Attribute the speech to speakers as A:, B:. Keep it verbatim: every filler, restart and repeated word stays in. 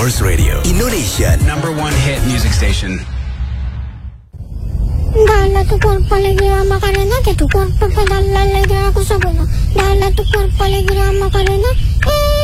A: Force Radio, Indonesia number one hit music station.
B: Dala tu cuerpo alegría Macarena, que tu cuerpo para darle alegría a cosa buena. Dala tu cuerpo alegría Macarena, eh.